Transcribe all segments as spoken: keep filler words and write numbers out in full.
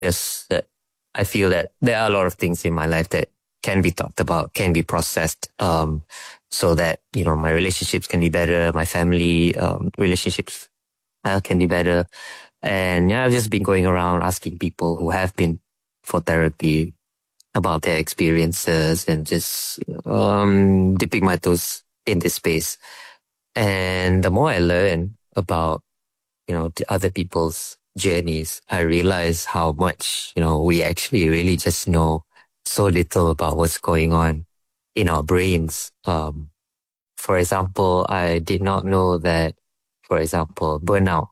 just that I feel that there are a lot of things in my life that can be talked about, can be processed, um, so that, you know, my relationships can be better, my family um, relationships uh, can be better. And yeah, I've just been going around asking people who have been for therapy about their experiences and just um, dipping my toes in this space. And the more I learn about, you know, the other people's journeys, I realize how much, you know, we actually really just know so little about what's going on in our brains. Um, for example, I did not know that, for example, burnout.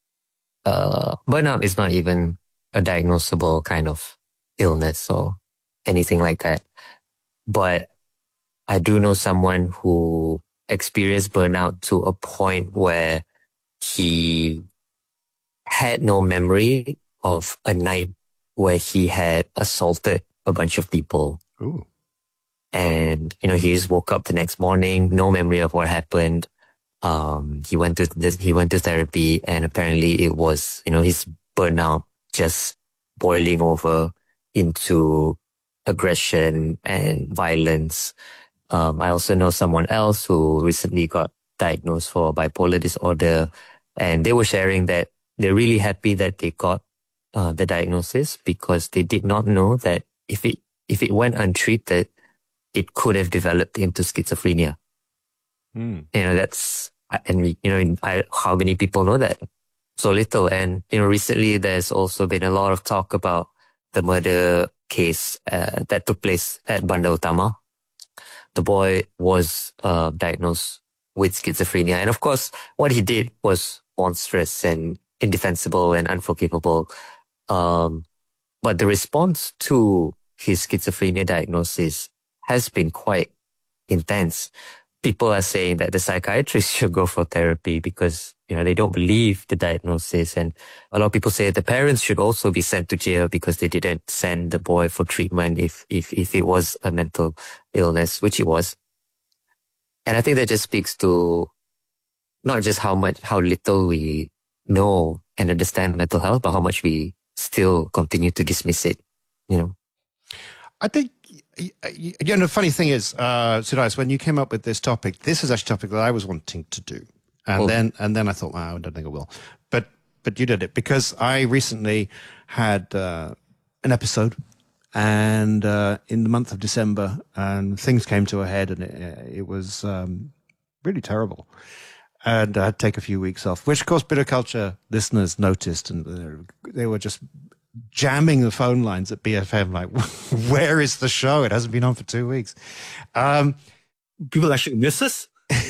Uh, burnout is not even a diagnosable kind of illness or anything like that. But I do know someone who experienced burnout to a point where he had no memory of a night where he had assaulted a bunch of people. Ooh. And, you know, he just woke up the next morning, no memory of what happened. Um, he went to this, he went to therapy, and apparently it was, you know, his burnout just boiling over into aggression and violence. Um, I also know someone else who recently got diagnosed for bipolar disorder, and they were sharing that they're really happy that they got uh, the diagnosis, because they did not know that if it if it went untreated, it could have developed into schizophrenia. Mm. You know, that's, and we, you know, I, how many people know that? So little. And, you know, recently there's also been a lot of talk about the murder case uh, that took place at Bandar Utama. The boy was uh, diagnosed with schizophrenia. And of course, what he did was monstrous and indefensible and unforgivable. Um, but the response to his schizophrenia diagnosis has been quite intense. People are saying that the psychiatrist should go for therapy because, you know, they don't believe the diagnosis. And a lot of people say the parents should also be sent to jail because they didn't send the boy for treatment if, if, if it was a mental illness, which it was. And I think that just speaks to not just how much, how little we know and understand mental health, but how much we still continue to dismiss it, you know. I think, you know, the funny thing is, uh, Sudais, when you came up with this topic, this is actually a topic that I was wanting to do. And oh. then and then I thought, wow, I don't think I will. But but you did it, because I recently had uh, an episode, and uh, in the month of December, and things came to a head, and it, it was um, really terrible. And I had to take a few weeks off, which, of course, Bitter Culture listeners noticed, and they were just jamming the phone lines at B F M, like, where is the show? It hasn't been on for two weeks. Um, People actually miss us?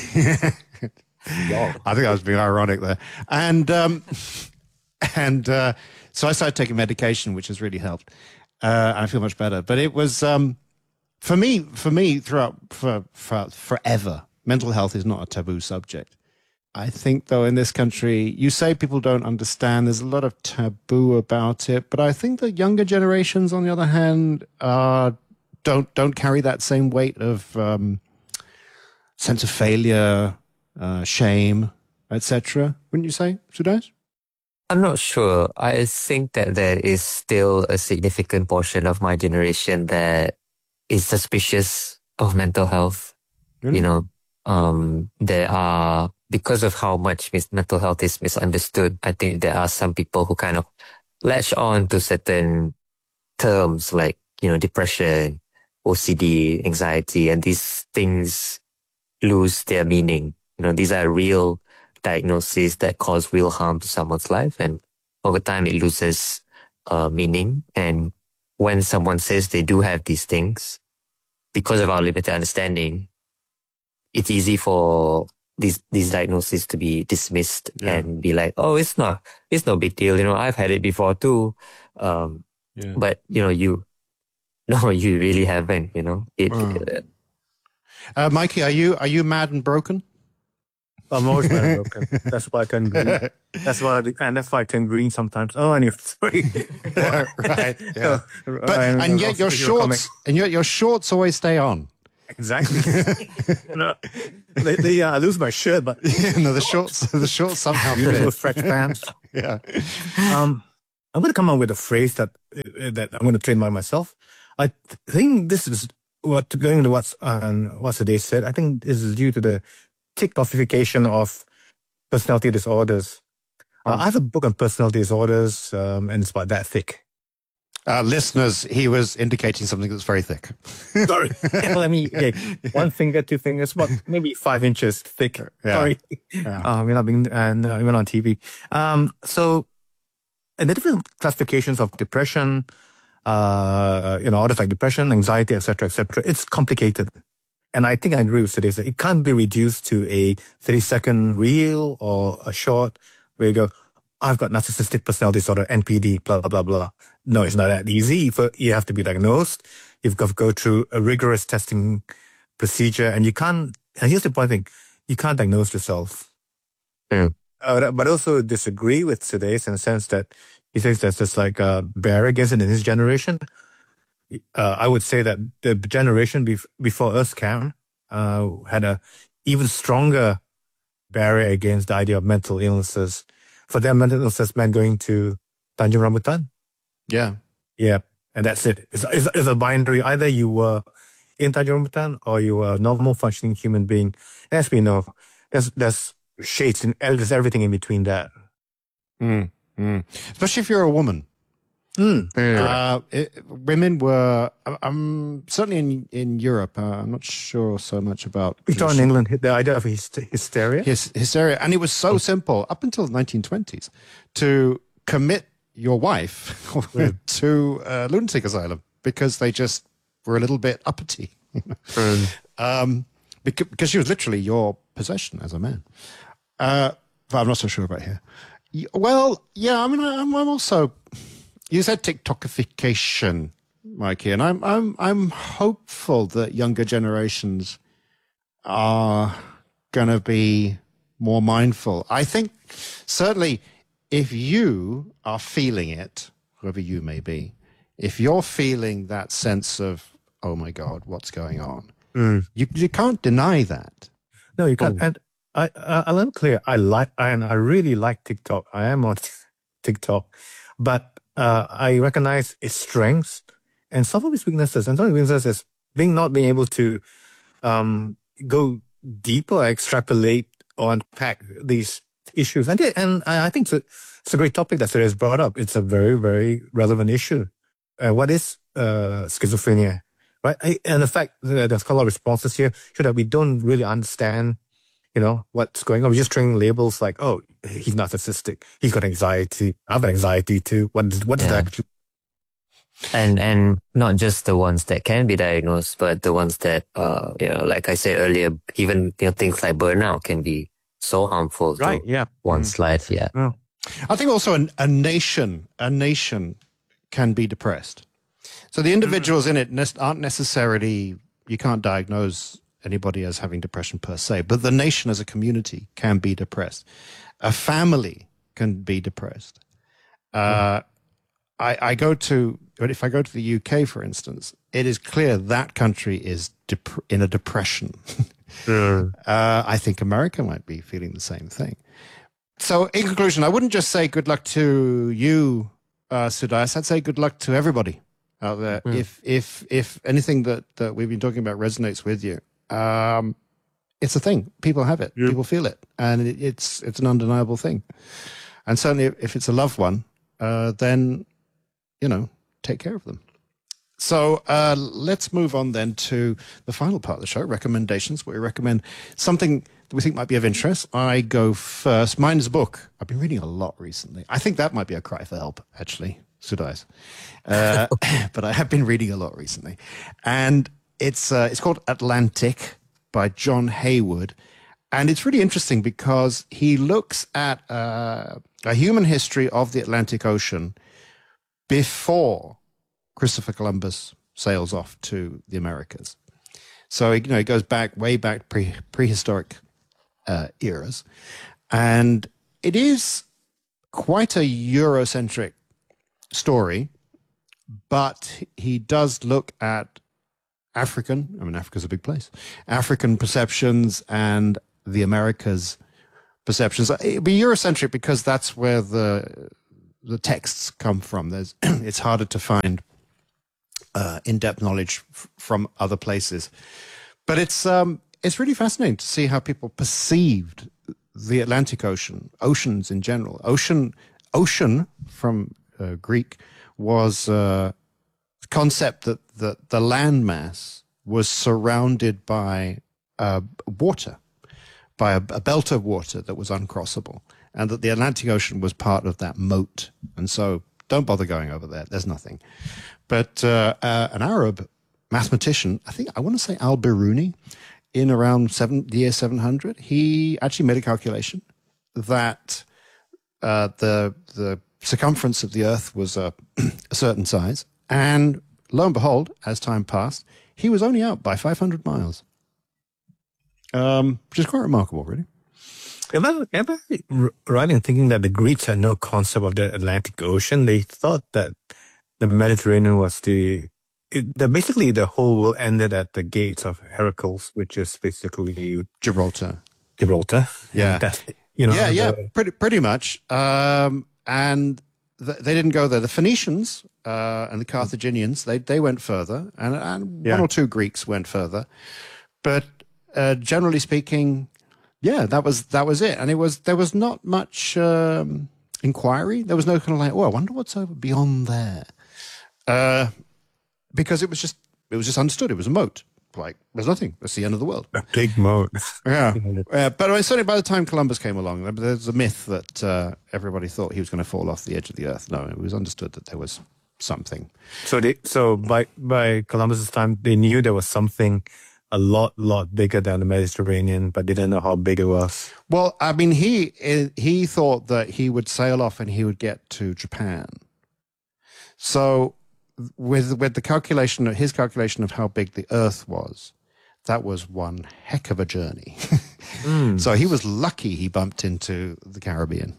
Wow. I think I was being ironic there. And um, and uh, so I started taking medication, which has really helped. Uh, I feel much better. But it was, um, for me, for me, throughout, for, for forever, mental health is not a taboo subject. I think, though, in this country, you say people don't understand. There's a lot of taboo about it. But I think the younger generations, on the other hand, uh, don't don't carry that same weight of um, sense of failure, uh, shame, et cetera. Wouldn't you say, Sudais? I'm not sure. I think that there is still a significant portion of my generation that is suspicious of mental health. Really? You know, um, there are... Because of how much mis- mental health is misunderstood, I think there are some people who kind of latch on to certain terms like, you know, depression, O C D, anxiety, and these things lose their meaning. You know, these are real diagnoses that cause real harm to someone's life, and over time it loses uh, meaning. And when someone says they do have these things, because of our limited understanding, it's easy for these these diagnoses to be dismissed yeah. and be like, oh, it's not, it's no big deal. You know, I've had it before too. Um, yeah. But, you know, you, no, you really haven't, you know. It, oh. uh, uh, Mikey, are you, are you mad and broken? I'm always mad and broken. That's why I can green. That's why, I, and that's why I can green sometimes. Oh, and you're sorry. yeah, right. Yeah. But, and yet your shorts, and yet your shorts always stay on. Exactly. no, they, they, uh, I lose my shirt, but yeah, no, the shorts, the shorts somehow fit. With stretch pants. Yeah. Um, I'm going to come up with a phrase that uh, that I'm going to trademark myself. I th- think this is what going to what's um, what's the day said. I think this is due to the tick classification of personality disorders. Uh, I have a book on personality disorders, um, and it's about that thick. Uh, listeners, he was indicating something that's very thick. Sorry. Let me, okay, one finger, two fingers, about maybe five inches thick. Yeah. Sorry. Yeah. Uh, we're not being, and uh, we're on T V. Um, so, and the different classifications of depression, uh, you know, others like depression, anxiety, et cetera, et cetera. It's complicated. And I think I agree with today's that it can't be reduced to a thirty second reel or a short where you go, I've got narcissistic personality disorder, N P D, blah, blah, blah, blah. No, it's not that easy. You have to be diagnosed. You've got to go through a rigorous testing procedure, and you can't, and here's the point thing, you can't diagnose yourself. Yeah. Uh, but also disagree with today's in the sense that he thinks there's just like a barrier against it in his generation. Uh, I would say that the generation bef- before us, Cam, uh, had a even stronger barrier against the idea of mental illnesses. For them, mental illnesses meant going to Tanjung Rambutan. Yeah. Yeah, and that's it. It's, it's, it's a binary. Either you were in Tanjung Rambutan or you were a normal functioning human being. As we know, there's, there's shades and there's everything in between that. Mm, mm. Especially if you're a woman. Mm. Uh, it, women were, um, certainly in in Europe, uh, I'm not sure so much about... We saw in England the idea of hyst- hysteria. His, hysteria. And it was so simple, up until the nineteen twenties, to commit your wife Mm. to a lunatic asylum because they just were a little bit uppity. Mm. um, because, because she was literally your possession as a man. Uh, but I'm not so sure about here. Y- Well, yeah, I mean, I'm, I'm also... You said TikTokification, Mikey, and I'm I'm I'm hopeful that younger generations are going to be more mindful. I think certainly if you are feeling it, whoever you may be, if you're feeling that sense of, oh my God, what's going on, Mm. you you can't deny that. No, you can't. Oh. And I, I, I'm clear. I like, and I really like TikTok. I am on TikTok, but uh, I recognize its strengths and some of its weaknesses. And some of the weaknesses is being not being able to um, go deeper, extrapolate or unpack these issues. And and I think it's a, it's a great topic that Surya has brought up. It's a very, very relevant issue. Uh, what is uh, schizophrenia? Right? I, and the fact that there's a lot of responses here show that we don't really understand, you know, what's going on. We're just throwing labels like, oh, he's narcissistic. He's got anxiety. I've got anxiety too. What, what is Yeah. that actually? And and not just the ones that can be diagnosed, but the ones that, uh, you know, like I said earlier, even you know things like burnout can be so harmful to Yeah. one's life. Yeah. I think also an, a nation, a nation can be depressed. So the individuals in it ne- aren't necessarily, you can't diagnose anybody as having depression per se, but the nation as a community can be depressed. A family can be depressed. Uh, I, I go to, if I go to the U K, for instance, it is clear that country is dep- in a depression. uh, I think America might be feeling the same thing. So in conclusion, I wouldn't just say good luck to you, uh, Sudais. I'd say good luck to everybody out there. Mm. If if if anything that, that we've been talking about resonates with you, um, it's a thing. People have it. Yeah. People feel it, and it, it's it's an undeniable thing. And certainly, if it's a loved one, uh, then you know, take care of them. So uh, let's move on then to the final part of the show, recommendations. We recommend something that we think might be of interest. I go first. Mine is a book. I've been reading a lot recently. I think that might be a cry for help, actually, Sudais. Uh, but I have been reading a lot recently. And it's uh, it's called Atlantic by John Hayward. And it's really interesting because he looks at uh, a human history of the Atlantic Ocean before Christopher Columbus sails off to the Americas. So, you know, it goes back, way back pre, prehistoric uh, eras. And it is quite a Eurocentric story, but he does look at African, I mean, Africa's a big place, African perceptions and the Americas perceptions. It'd be Eurocentric because that's where the the texts come from. There's it's harder to find uh, in-depth knowledge f- from other places, but it's um, it's really fascinating to see how people perceived the Atlantic Ocean, oceans in general. Ocean, ocean from uh, Greek was uh, the concept that the, the landmass was surrounded by uh, water, by a, a belt of water that was uncrossable, and that the Atlantic Ocean was part of that moat. And so don't bother going over there. There's nothing. But uh, uh, an Arab mathematician, I think, I want to say Al-Biruni, in around seven, the year seven hundred, he actually made a calculation that uh, the the circumference of the Earth was a, a certain size. And lo and behold, as time passed, he was only out by five hundred miles, um, which is quite remarkable, really. Am I, am I right in thinking that the Greeks had no concept of the Atlantic Ocean? They thought that the Mediterranean was the, it, the basically the whole world ended at the gates of Heracles, which is basically Gibraltar. Gibraltar. Yeah. That's, you know, yeah, yeah, the, pretty, pretty much. Um, and th- they didn't go there. The Phoenicians uh, and the Carthaginians, they they went further, and, and Yeah. one or two Greeks went further. But uh, generally speaking, yeah, that was that was it. And it was there was not much um, inquiry. There was no kind of like, oh, I wonder what's over beyond there, uh, because it was just it was just understood. It was a moat. Like there's nothing. That's the end of the world. a big moat. Yeah, uh, but I mean, certainly by the time Columbus came along, there's a myth that uh, everybody thought he was going to fall off the edge of the earth. No, it was understood that there was something. So they, so by by Columbus's time, they knew there was something a lot, lot bigger than the Mediterranean, but they didn't know how big it was. Well, I mean, he he thought that he would sail off and he would get to Japan. So, with with the calculation of his calculation of how big the Earth was, that was one heck of a journey. Mm. So he was lucky he bumped into the Caribbean.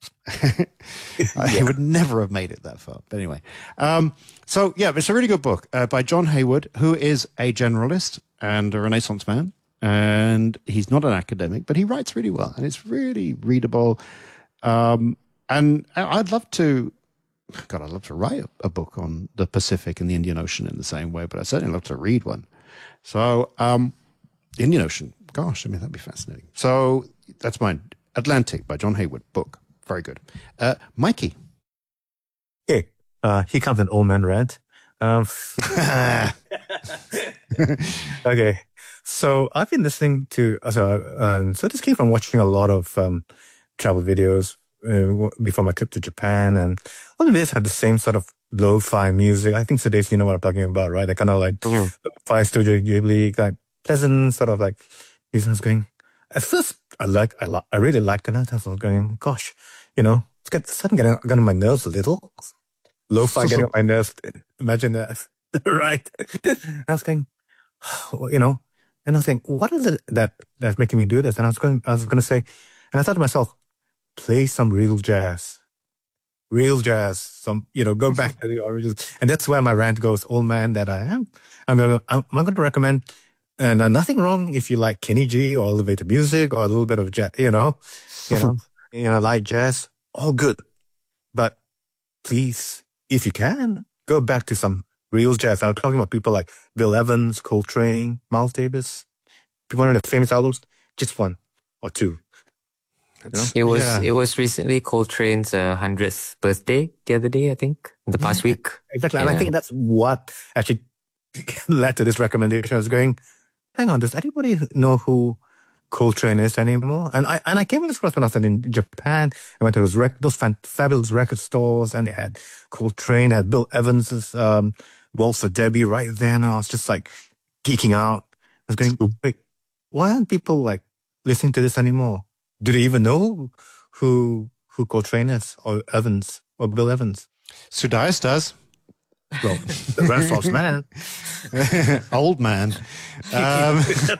Yeah. He would never have made it that far. But anyway, um, so yeah, it's a really good book uh, by John Hayward, who is a generalist and a Renaissance man. And he's not an academic, but he writes really well. And it's really readable. Um, and I'd love to, God, I'd love to write a, a book on the Pacific and the Indian Ocean in the same way, but I'd certainly love to read one. So, um, Indian Ocean, gosh, I mean, that'd be fascinating. So that's mine. Atlantic by John Hayward, book. Very good. Uh, Mikey. Okay, uh, here comes an old man rant. Um, okay, so I've been listening to, so, uh, so this came from watching a lot of um, travel videos uh, before my trip to Japan, and all of this had the same sort of lo-fi music. I think today's, you know what I'm talking about, right? They kind of like Mm. Fi Studio Ghibli, like pleasant sort of like music. I was going, at first, I like, I, li- I really liked it. I was going, gosh, you know, it's get, starting getting, getting on my nerves a little. Lo-fi getting on my nerves. Imagine that, right? I was going, you know, and I was saying, what is it that that's making me do this? And I was going, I was going to say, and I thought to myself, play some real jazz, real jazz. Some, you know, go back to the origins, and that's where my rant goes. Old man that I am, I'm gonna, I'm, I'm going to recommend. And uh, nothing wrong if you like Kenny G or elevator music or a little bit of jazz, you know, you know, you know, like jazz, all good. But please, if you can, go back to some real jazz. I'm talking about people like Bill Evans, Coltrane, Miles Davis, one of the famous albums, just one or two. You know? It was Yeah. it was recently Coltrane's uh, hundredth birthday the other day, I think, the past week. Exactly. And I Yeah. think that's what actually led to this recommendation. I was going, hang on, does anybody know who Coltrane is anymore? And I and I came across when I was in Japan. I went to those rec- those fan- fabulous record stores, and they had Coltrane, had Bill Evans's um, Waltz for Debbie right there, and I was just like geeking out. I was going, wait, why aren't people like listening to this anymore? Do they even know who who Coltrane is, or Evans, or Bill Evans? Sudais does. Well, the Renaissance man. Old man. Um,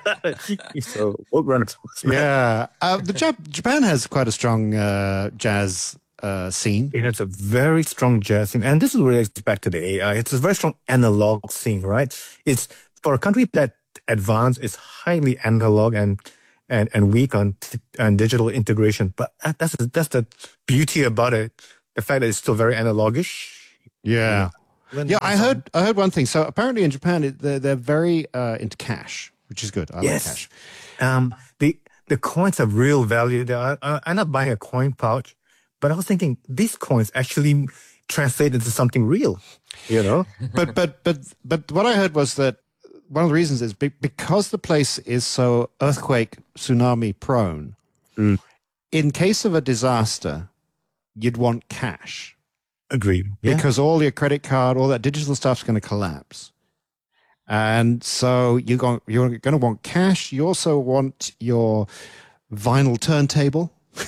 So, what Renaissance man? yeah. Uh, the Jap- Japan has quite a strong uh, jazz uh, scene. It has a very strong jazz scene, and this is related back to the A I. It's a very strong analog scene, right? It's for a country that advanced, it's highly analog and and and weak on t- on digital integration. But that- that's that's the beauty about it. the fact that it's still very analogish. Yeah. When- Yeah, I heard I heard one thing. So apparently in Japan, it- they're, they're very uh, into cash, which is good. I Yes. like cash. Um, the the coins have real value. They are- I, I'm not buying a coin pouch, but I was thinking these coins actually translate into something real. You know, But but but but what I heard was that one of the reasons is be- because the place is so earthquake, tsunami prone. Mm. In case of a disaster, you'd want cash. agreed. Yeah. Because all your credit card, all that digital stuff's going to collapse. And so you're going, you're going to want cash. You also want your vinyl turntable.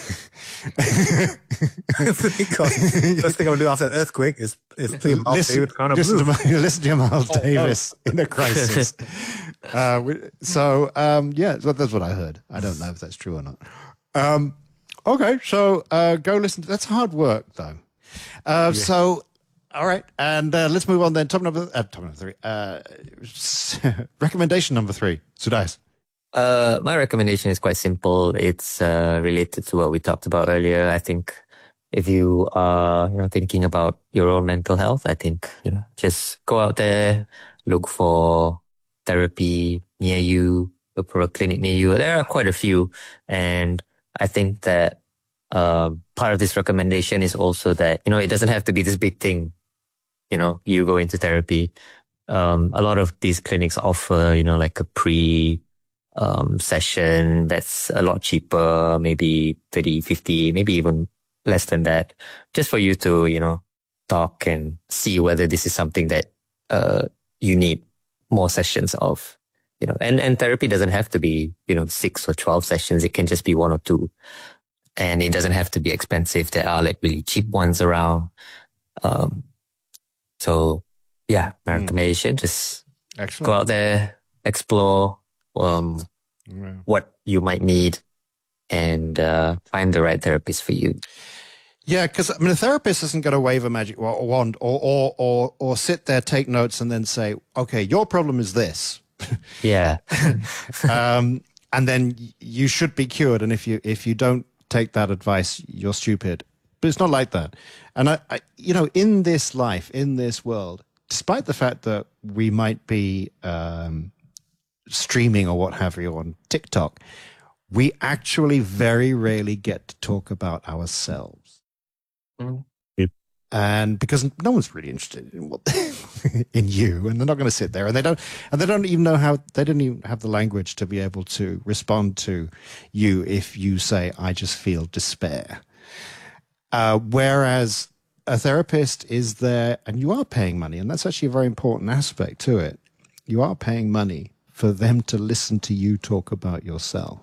because first thing I'm gonna do after an earthquake is is play Miles Listen, Davis Crown of listen, Blue. to, my- listen to Miles Oh, Davis in a crisis. uh, we- so, um, yeah, so that's what I heard. I don't know if that's true or not. Um, okay, so uh, go listen. To, that's hard work, though. Uh, So, all right, and uh, let's move on then. Top number, uh, top number three. Uh, recommendation number three. Sudais. Uh, my recommendation is quite simple. It's uh, related to what we talked about earlier. I think if you are, you know, thinking about your own mental health, I think, you know, just go out there, look for therapy near you, look for a clinic near you. There are quite a few. And I think that uh, part of this recommendation is also that, you know, it doesn't have to be this big thing. You know, you go into therapy. Um, a lot of these clinics offer, you know, like a pre um, session that's a lot cheaper, maybe thirty, fifty, maybe even less than that, just for you to, you know, talk and see whether this is something that uh, you need more sessions of, you know, and, and therapy doesn't have to be, you know, six or twelve sessions. It can just be one or two. And it doesn't have to be expensive. There are like really cheap ones around. Um, so yeah, my Mm. recommendation, just Excellent. go out there, explore, um, Yeah. what you might need and, uh, find the right therapist for you. Yeah, because I mean, a therapist isn't going to wave a magic wa- wand or, or or or sit there, take notes, and then say, "Okay, your problem is this," Yeah. um, and then y- you should be cured. And if you if you don't take that advice, you're stupid. But it's not like that. And I, I you know, in this life, in this world, despite the fact that we might be um, streaming or what have you on TikTok, we actually very rarely get to talk about ourselves. Mm. And because no one's really interested in what in you, and they're not going to sit there, and they don't, and they don't even know how, they don't even have the language to be able to respond to you if you say, "I just feel despair." Uh, whereas a therapist is there, and you are paying money, and that's actually a very important aspect to it. You are paying money for them to listen to you talk about yourself,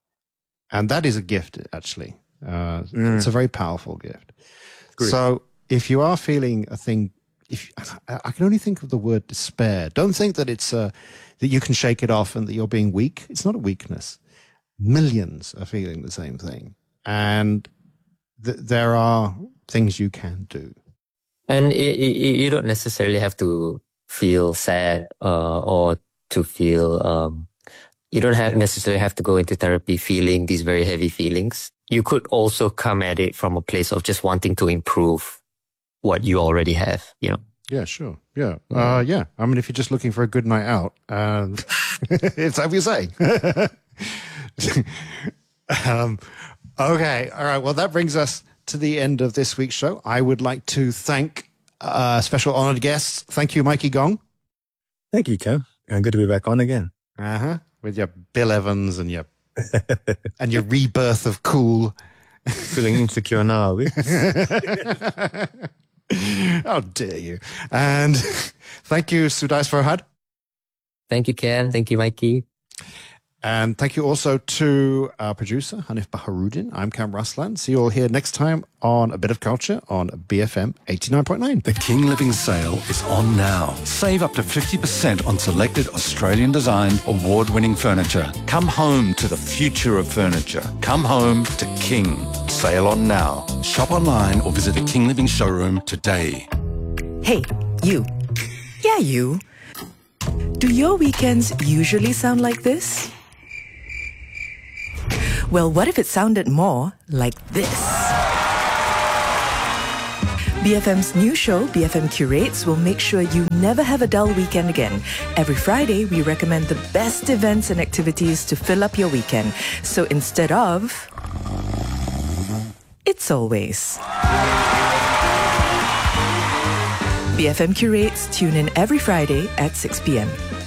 and that is a gift, actually. Uh, Mm. It's a very powerful gift. Agreed. So if you are feeling a thing, if I I can only think of the word despair. Don't think that it's uh, that you can shake it off and that you're being weak. It's not a weakness. Millions are feeling the same thing, and th- there are things you can do. And it, it, you don't necessarily have to feel sad, uh, or to feel, um, you don't have necessarily have to go into therapy feeling these very heavy feelings. You could also come at it from a place of just wanting to improve what you already have, you know? Yeah, sure. Yeah. Uh, yeah. I mean, if you're just looking for a good night out, um, it's like you're saying. um, okay. All right. Well, that brings us to the end of this week's show. I would like to thank uh, special honored guests. Thank you, Mikey Gong. Thank you, Ken. And good to be back on again. Uh-huh. With your Bill Evans and your and your rebirth of cool. Feeling insecure now, are we? How dare you? And thank you, Sudais Farhad. Thank you, Ken. Thank you, Mikey. And thank you also to our producer, Hanif Baharuddin. I'm Cam Ruslan. See you all here next time on A Bit of Culture on B F M eighty-nine point nine. The King Living sale is on now. Save up to fifty percent on selected Australian-designed, award-winning furniture. Come home to the future of furniture. Come home to King. Sale on now. Shop online or visit a King Living showroom today. Hey, you. Yeah, you. Do your weekends usually sound like this? Well, what if it sounded more like this? B F M's new show, B F M Curates, will make sure you never have a dull weekend again. Every Friday, we recommend the best events and activities to fill up your weekend. So instead of... It's always... B F M Curates, tune in every Friday at six p.m.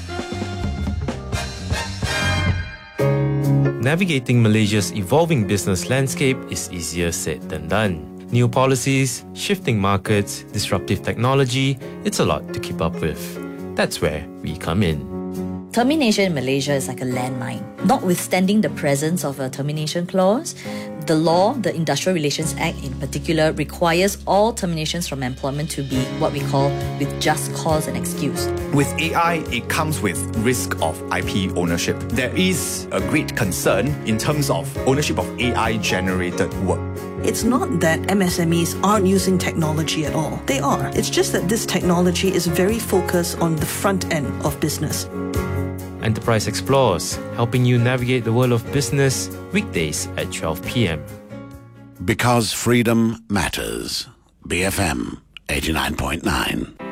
Navigating Malaysia's evolving business landscape is easier said than done. New policies, shifting markets, disruptive technology, it's a lot to keep up with. That's where we come in. Termination in Malaysia is like a landmine. Notwithstanding the presence of a termination clause, the law, the Industrial Relations Act in particular, requires all terminations from employment to be what we call with just cause and excuse. With A I, it comes with risk of I P ownership. There is a great concern in terms of ownership of A I-generated work. It's not that M S M Es aren't using technology at all. They are. It's just that this technology is very focused on the front end of business. Enterprise Explores, helping you navigate the world of business, weekdays at twelve p.m. Because freedom matters. B F M eighty-nine point nine.